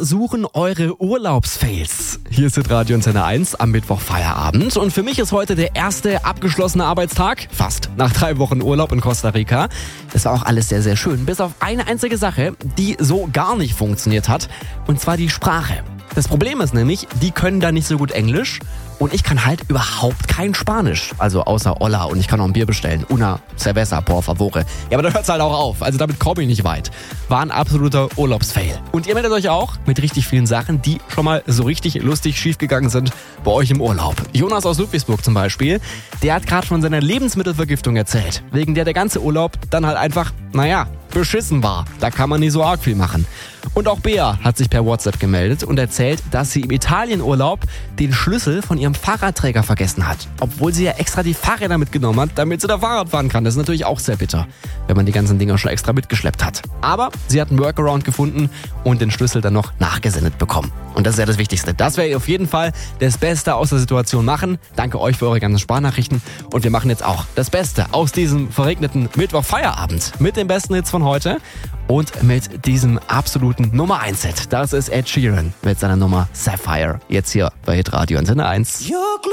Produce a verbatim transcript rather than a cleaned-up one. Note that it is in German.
suchen eure Urlaubsfails. Hier ist Radio Antenne eins am Mittwoch Feierabend und für mich ist heute der erste abgeschlossene Arbeitstag, fast, nach drei Wochen Urlaub in Costa Rica. Das war auch alles sehr, sehr schön, bis auf eine einzige Sache, die so gar nicht funktioniert hat, und zwar die Sprache. Das Problem ist nämlich, die können da nicht so gut Englisch und ich kann halt überhaupt kein Spanisch. Also außer Hola, und ich kann auch ein Bier bestellen. Una cerveza, por favore. Ja, aber da hört's halt auch auf. Also damit komme ich nicht weit. War ein absoluter Urlaubsfail. Und ihr meldet euch auch mit richtig vielen Sachen, die schon mal so richtig lustig schiefgegangen sind bei euch im Urlaub. Jonas aus Ludwigsburg zum Beispiel, der hat gerade von seiner Lebensmittelvergiftung erzählt. Wegen der der ganze Urlaub dann halt einfach, naja, beschissen war. Da kann man nicht so arg viel machen. Und auch Bea hat sich per WhatsApp gemeldet und erzählt, dass sie im Italienurlaub den Schlüssel von ihrem Fahrradträger vergessen hat. Obwohl sie ja extra die Fahrräder mitgenommen hat, damit sie da Fahrrad fahren kann. Das ist natürlich auch sehr bitter, wenn man die ganzen Dinger schon extra mitgeschleppt hat. Aber sie hat einen Workaround gefunden und den Schlüssel dann noch nachgesendet bekommen. Und das ist ja das Wichtigste. Das werde ich auf jeden Fall das Beste aus der Situation machen. Danke euch für eure ganzen Sprachnachrichten. Und wir machen jetzt auch das Beste aus diesem verregneten Mittwoch-Feierabend mit den besten Hits von heute. Und mit diesem absoluten Nummer eins Hit. Das ist Ed Sheeran mit seiner Nummer Sapphire. Jetzt hier bei Hitradio Antenne eins.